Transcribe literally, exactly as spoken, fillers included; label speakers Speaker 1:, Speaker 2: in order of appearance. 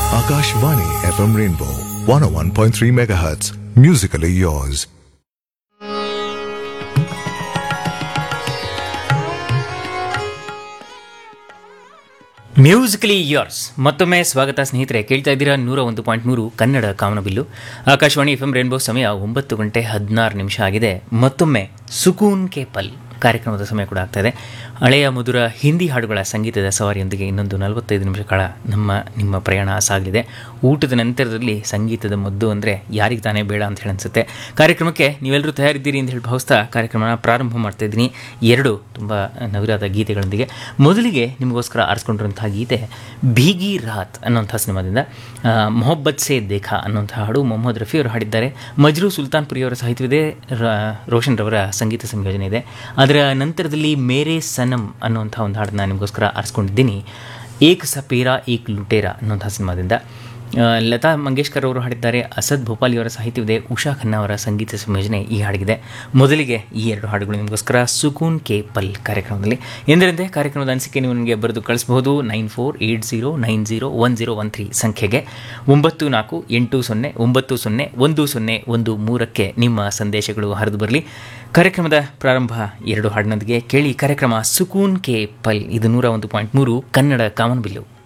Speaker 1: Akashvani F M Rainbow one oh one point three megahertz. Musically yours.
Speaker 2: Musically yours ಮತ್ತೊಮ್ಮೆ ಸ್ವಾಗತ ಸ್ನೇಹಿತರೆ. ಕೇಳ್ತಾ ಇದ್ದೀರಾ ನೂರ ಒಂದು ಪಾಯಿಂಟ್ ಮೂರು ಕನ್ನಡ ಕಾಮನಬಿಲ್ಲು ಆಕಾಶವಾಣಿ ಎಫ್ ಎಂ ರೇನ್ಬೋ. ಸಮಯ ಒಂಬತ್ತು ಗಂಟೆ ಹದಿನಾರು ನಿಮಿಷ ಆಗಿದೆ. ಮತ್ತೊಮ್ಮೆ ಸುಕೂನ್ ಕೆ ಪಲ್ ಕಾರ್ಯಕ್ರಮದ ಸಮಯ ಕೂಡ ಆಗ್ತಾ ಇದೆ. ಹಳೆಯ ಮಧುರ ಹಿಂದಿ ಹಾಡುಗಳ ಸಂಗೀತದ ಸವಾರಿಯೊಂದಿಗೆ ಇನ್ನೊಂದು ನಲವತ್ತೈದು ನಿಮಿಷ ಕಾಲ ನಮ್ಮ ನಿಮ್ಮ ಪ್ರಯಾಣ ಸಾಗಲಿದೆ. ಊಟದ ನಂತರದಲ್ಲಿ ಸಂಗೀತದ ಮದ್ದು ಅಂದರೆ ಯಾರಿಗೆ ತಾನೇ ಬೇಡ ಅಂತ ಹೇಳಿ ಅನಿಸುತ್ತೆ. ಕಾರ್ಯಕ್ರಮಕ್ಕೆ ನೀವೆಲ್ಲರೂ ತಯಾರಿದ್ದೀರಿ ಅಂತ ಹೇಳಿ ಭಾವಿಸ್ತಾ ಕಾರ್ಯಕ್ರಮನ ಪ್ರಾರಂಭ ಮಾಡ್ತಾ ಇದ್ದೀನಿ ಎರಡು ತುಂಬ ನವಿರಾದ ಗೀತೆಗಳೊಂದಿಗೆ. ಮೊದಲಿಗೆ ನಿಮಗೋಸ್ಕರ ಆರಿಸ್ಕೊಂಡಿರುವಂಥ ಗೀತೆ ಭೀಗಿ ರಾತ್ ಅನ್ನೋಂಥ ಸಿನಿಮಾದಿಂದ ಮೊಹಬ್ಬತ್ ಸೇ ದೇಖಾ ಅನ್ನೋಂಥ ಹಾಡು ಮೊಹಮ್ಮದ್ ರಫಿ ಅವರು ಹಾಡಿದ್ದಾರೆ. ಮಜ್ರೂ ಸುಲ್ತಾನ್ಪುರಿ ಅವರ ಸಾಹಿತ್ಯವಿದೆ, ರೋಷನ್ ರವರ ಸಂಗೀತ ಸಂಯೋಜನೆ ಇದೆ. ಅದರ ನಂತರದಲ್ಲಿ ಮೇರೆ ಸನಮ್ ಅನ್ನುವಂಥ ಒಂದು ಹಾಡನ್ನ ನಿಮಗೋಸ್ಕರ ಆರಿಸ್ಕೊಂಡಿದ್ದೀನಿ. ಏಕ್ ಸಪೇರಾ ಏಕ್ ಲುಟೇರಾ ಅನ್ನುವಂಥ ಸಿನಿಮಾದಿಂದ. ಲತಾ ಮಂಗೇಶ್ಕರ್ ಅವರು ಹಾಡಿದ್ದಾರೆ. ಅಸದ್ ಭೋಪಾಲಿ ಅವರ ಸಾಹಿತ್ಯವಿದೆ, ಉಷಾ ಖನ್ನಾ ಅವರ ಸಂಗೀತ ಸಂಯೋಜನೆ ಈ ಹಾಡಿಗಿದೆ. ಮೊದಲಿಗೆ ಈ ಎರಡು ಹಾಡುಗಳು ನಿಮಗೋಸ್ಕರ ಸುಕೂನ್ ಕೆ ಪಲ್ ಕಾರ್ಯಕ್ರಮದಲ್ಲಿ. ಎಂದರಂತೆ ಕಾರ್ಯಕ್ರಮದ ಅನಿಸಿಕೆ ನೀವು ನನಗೆ ಬರೆದು ಕಳಿಸಬಹುದು nine four eight zero nine zero one zero one three ಸಂಖ್ಯೆಗೆ. ಒಂಬತ್ತು ನಾಲ್ಕು ಎಂಟು ಸೊನ್ನೆ ಒಂಬತ್ತು ಸೊನ್ನೆ ಒಂದು ಸೊನ್ನೆ ಒಂದು ಮೂರಕ್ಕೆ ನಿಮ್ಮ ಸಂದೇಶಗಳು ಹರಿದು ಬರಲಿ. ಕಾರ್ಯಕ್ರಮದ ಪ್ರಾರಂಭ ಎರಡು ಹಾಡಿನೊಂದಿಗೆ ಕೇಳಿ. ಕಾರ್ಯಕ್ರಮ ಸುಕೂನ್ ಕೆ ಪಲ್. ಇದು ನೂರ ಒಂದು ಪಾಯಿಂಟ್ ಮೂರು ಕನ್ನಡ ಕಾಮನಬಿಲ್ಲು.